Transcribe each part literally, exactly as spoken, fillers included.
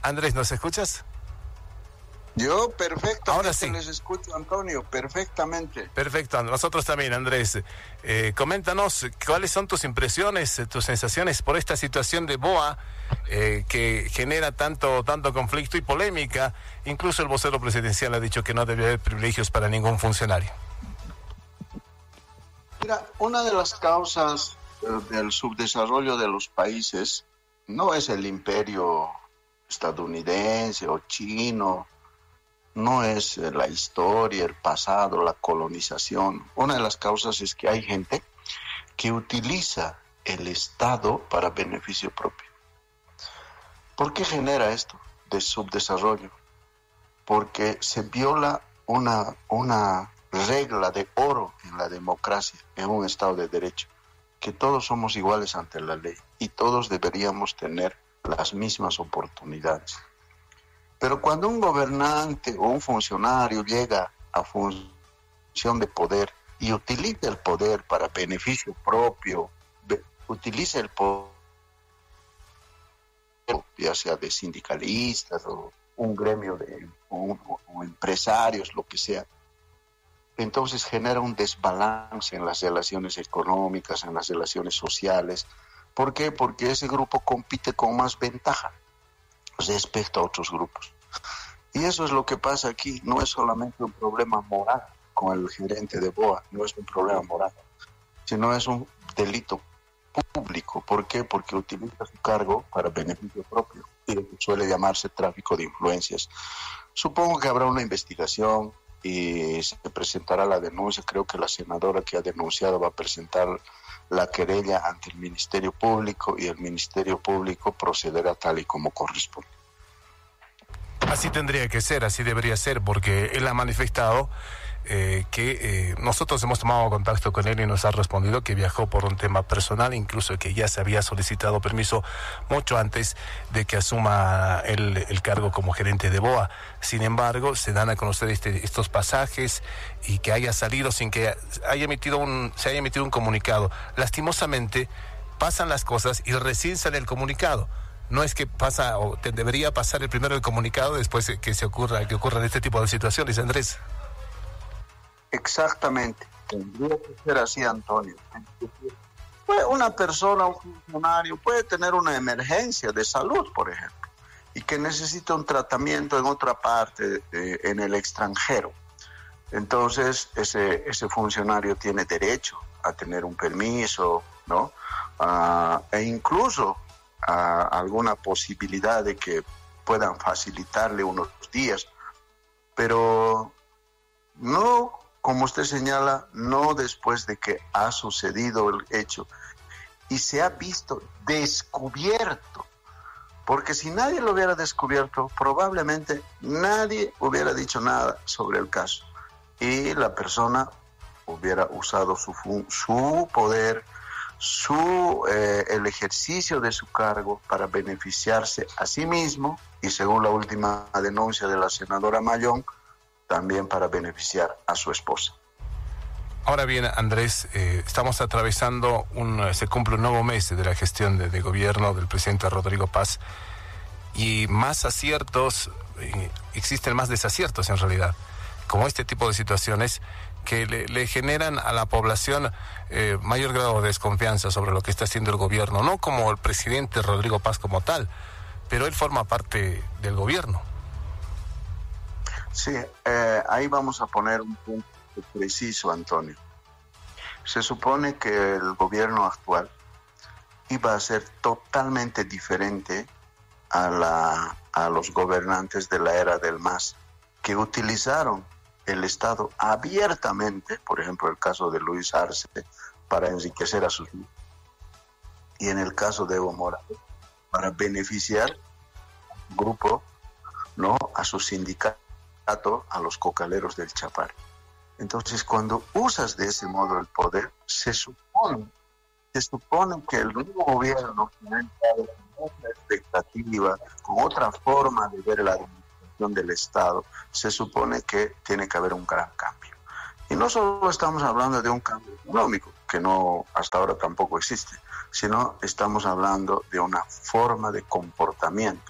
Andrés, ¿nos escuchas? Yo perfectamente Ahora sí. Les escucho, Antonio, perfectamente. Perfecto, nosotros también, Andrés. Eh, coméntanos, ¿cuáles son tus impresiones, tus sensaciones por esta situación de BOA eh, que genera tanto, tanto conflicto y polémica? Incluso el vocero presidencial ha dicho que no debe haber privilegios para ningún funcionario. Mira, una de las causas eh, del subdesarrollo de los países no es el imperio estadounidense o chino, no es eh, la historia, el pasado, la colonización. Una de las causas es que hay gente que utiliza el Estado para beneficio propio. ¿Por qué genera esto de subdesarrollo? Porque se viola una, una regla de oro en la democracia, en un Estado de Derecho, que todos somos iguales ante la ley y todos deberíamos tener las mismas oportunidades. Pero cuando un gobernante o un funcionario llega a función de poder y utiliza el poder para beneficio propio, be, utiliza el poder, ya sea de sindicalistas o un gremio de o, o empresarios, lo que sea, entonces genera un desbalance en las relaciones económicas, en las relaciones sociales. ¿Por qué? Porque ese grupo compite con más ventaja respecto a otros grupos. Y eso es lo que pasa aquí. No es solamente un problema moral con el gerente de BOA, no es un problema moral, sino es un delito público. ¿Por qué? Porque utiliza su cargo para beneficio propio y lo que suele llamarse tráfico de influencias. Supongo que habrá una investigación y se presentará la denuncia. Creo que la senadora que ha denunciado va a presentar la querella ante el Ministerio Público y el Ministerio Público procederá tal y como corresponde. Así tendría que ser, así debería ser, porque él ha manifestado eh, que eh, nosotros hemos tomado contacto con él y nos ha respondido que viajó por un tema personal, incluso que ya se había solicitado permiso mucho antes de que asuma el, el cargo como gerente de BOA. Sin embargo, se dan a conocer este, estos pasajes y que haya salido sin que haya emitido un, se haya emitido un comunicado. Lastimosamente, pasan las cosas y recién sale el comunicado. No es que pasa o te debería pasar el primero el comunicado después que se ocurra que ocurran este tipo de situaciones, Andrés. Exactamente, tendría que ser así, Antonio. Pues una persona, un funcionario puede tener una emergencia de salud, por ejemplo, y que necesita un tratamiento en otra parte, eh, en el extranjero. Entonces, ese, ese funcionario tiene derecho a tener un permiso, ¿no? Uh, e incluso a alguna posibilidad de que puedan facilitarle unos días, pero no, como usted señala, no después de que ha sucedido el hecho y se ha visto descubierto, porque si nadie lo hubiera descubierto, probablemente nadie hubiera dicho nada sobre el caso y la persona hubiera usado su, su poder, su eh, el ejercicio de su cargo para beneficiarse a sí mismo y, según la última denuncia de la senadora Mayón, también para beneficiar a su esposa. Ahora bien, Andrés, eh, estamos atravesando un se cumple un nuevo mes de la gestión de, de gobierno del presidente Rodrigo Paz y más aciertos, eh, existen más desaciertos en realidad, como este tipo de situaciones que le, le generan a la población eh, mayor grado de desconfianza sobre lo que está haciendo el gobierno, no como el presidente Rodrigo Paz como tal, pero él forma parte del gobierno. Sí, eh, ahí vamos a poner un punto preciso, Antonio. Se supone que el gobierno actual iba a ser totalmente diferente a, la, a los gobernantes de la era del M A S, que utilizaron el Estado abiertamente, por ejemplo el caso de Luis Arce, para enriquecer a sus hijos, y en el caso de Evo Morales, para beneficiar a su grupo, ¿no?, a su sindicato, a los cocaleros del Chapare. Entonces, cuando usas de ese modo el poder, se supone, se supone que el nuevo gobierno que ha entrado con otra expectativa, con otra forma de ver la administración del Estado, se supone que tiene que haber un gran cambio. Y no solo estamos hablando de un cambio económico, que no hasta ahora tampoco existe, sino estamos hablando de una forma de comportamiento,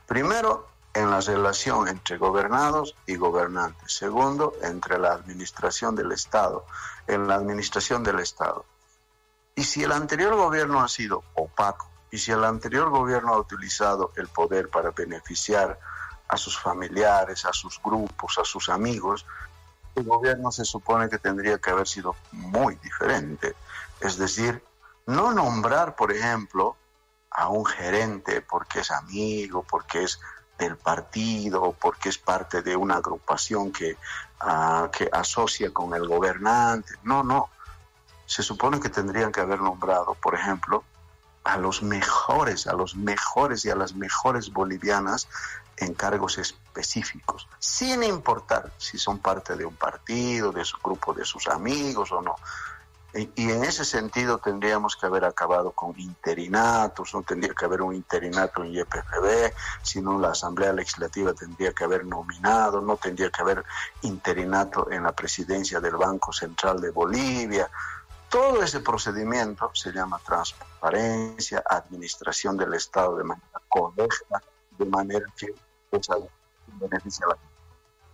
Primero, en la relación entre gobernados y gobernantes. Segundo, entre la administración del Estado, en la administración del Estado. Y si el anterior gobierno ha sido opaco, y si el anterior gobierno ha utilizado el poder para beneficiar a sus familiares, a sus grupos, a sus amigos, el gobierno se supone que tendría que haber sido muy diferente. Es decir, no nombrar, por ejemplo, a un gerente porque es amigo, porque es del partido, porque es parte de una agrupación que, uh, que asocia con el gobernante. No, no. Se supone que tendrían que haber nombrado, por ejemplo, a los mejores, a los mejores y a las mejores bolivianas en cargos específicos, sin importar si son parte de un partido, de su grupo, de sus amigos o no. Y, y en ese sentido tendríamos que haber acabado con interinatos, no tendría que haber un interinato en Y P F B, sino la Asamblea Legislativa tendría que haber nominado, no tendría que haber interinato en la presidencia del Banco Central de Bolivia. Todo ese procedimiento se llama transparencia, administración del Estado de manera correcta, de manera que beneficia a la gente.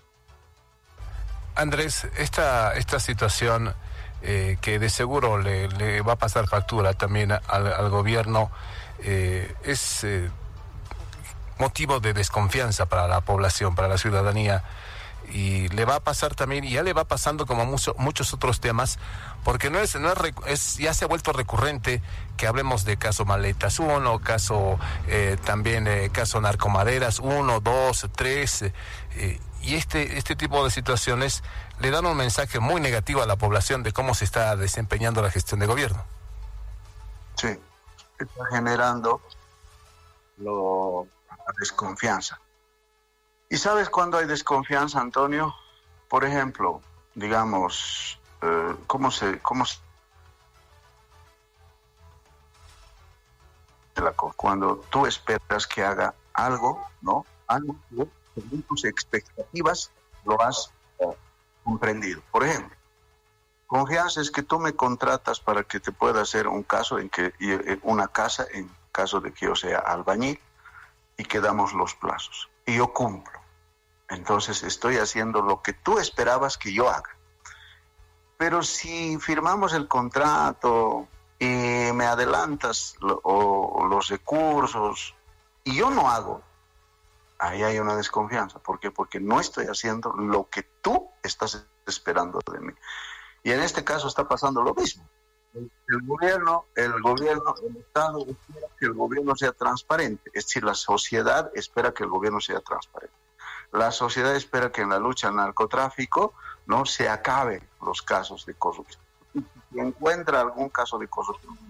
Andrés, esta, esta situación eh, que de seguro le, le va a pasar factura también al, al gobierno, eh, es eh, motivo de desconfianza para la población, para la ciudadanía. Y le va a pasar también, y ya le va pasando como mucho, muchos otros temas, porque no es, no es, es ya se ha vuelto recurrente que hablemos de caso Maletas uno, caso eh, también eh, caso Narcomaderas uno, dos, tres, eh, y este, este tipo de situaciones le dan un mensaje muy negativo a la población de cómo se está desempeñando la gestión de gobierno. Sí, está generando lo, la desconfianza. ¿Y sabes cuándo hay desconfianza, Antonio? Por ejemplo, digamos, eh, ¿cómo se, cómo se... cuando tú esperas que haga algo, ¿no? Algo que según tus expectativas lo has eh, comprendido. Por ejemplo, confianza es que tú me contratas para que te pueda hacer un caso en que eh, una casa en caso de que yo sea albañil y que damos los plazos y yo cumplo. Entonces estoy haciendo lo que tú esperabas que yo haga. Pero si firmamos el contrato y me adelantas lo, o, los recursos y yo no hago, ahí hay una desconfianza. ¿Por qué? Porque no estoy haciendo lo que tú estás esperando de mí. Y en este caso está pasando lo mismo. El, el gobierno, el gobierno, el Estado espera que el gobierno sea transparente. Es decir, la sociedad espera que el gobierno sea transparente. La sociedad espera que en la lucha al narcotráfico no se acaben los casos de corrupción. Si encuentra algún caso de corrupción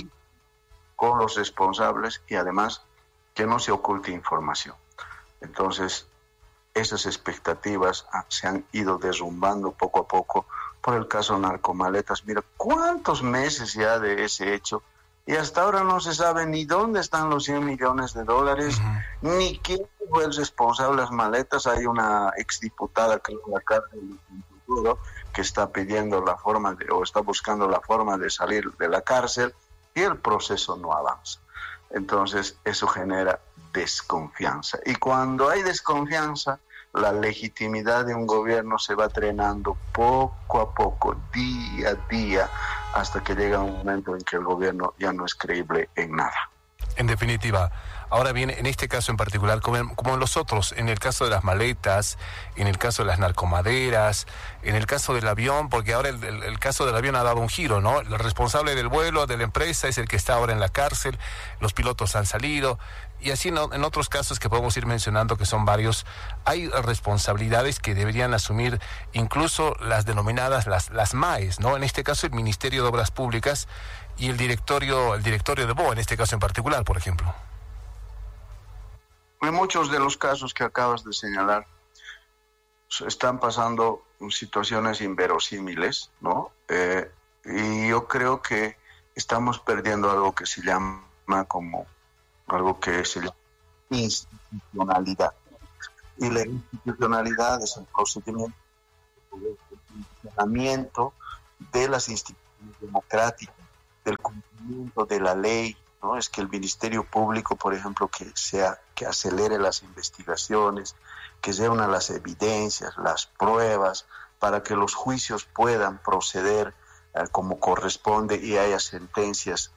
con los responsables y además que no se oculte información. Entonces, esas expectativas se han ido derrumbando poco a poco por el caso Narcomaletas. Mira, ¿cuántos meses ya de ese hecho? Y hasta ahora no se sabe ni dónde están los cien millones de dólares, uh-huh. ni quién fue el responsable de las maletas. Hay una exdiputada, creo, en la cárcel de Futuro, que está pidiendo la forma de, o está buscando la forma de salir de la cárcel, y el proceso no avanza. Entonces, eso genera desconfianza. Y cuando hay desconfianza, la legitimidad de un gobierno se va drenando poco a poco, día a día, hasta que llega un momento en que el gobierno ya no es creíble en nada. En definitiva, ahora bien, en este caso en particular, como en, como en los otros, en el caso de las maletas, en el caso de las narcomaderas, en el caso del avión, porque ahora el, el, el caso del avión ha dado un giro, ¿no? El responsable del vuelo de la empresa es el que está ahora en la cárcel, los pilotos han salido, y así no, en otros casos que podemos ir mencionando, que son varios, hay responsabilidades que deberían asumir incluso las denominadas las, las M A Es, ¿no? En este caso el Ministerio de Obras Públicas y el directorio, el directorio de B O A, en este caso en particular, por ejemplo. En muchos de los casos que acabas de señalar están pasando situaciones inverosímiles, ¿no? Eh, y yo creo que estamos perdiendo algo que se llama como algo que se llama institucionalidad. Y la institucionalidad es el procedimiento, el funcionamiento de las instituciones democráticas, del cumplimiento de la ley, ¿no? Es que el Ministerio Público, por ejemplo, que sea que acelere las investigaciones, que reúna las evidencias, las pruebas, para que los juicios puedan proceder eh, como corresponde y haya sentencias